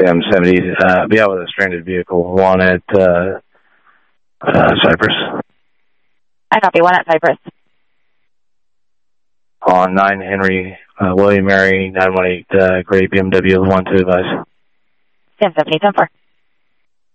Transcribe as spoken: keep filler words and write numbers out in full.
M seventy, uh, be out with a stranded vehicle, one at uh, uh, Cypress. I copy, one at Cypress. On nine Henry, uh, William Mary, nine one eight, uh, Gray B M W, one to advise. ten seventy, ten four.